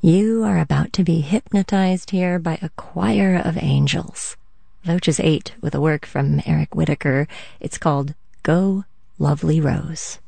You are about to be hypnotized here by a choir of angels. Voces 8 with a work from Eric Whitacre. It's called Go, Lovely Rose.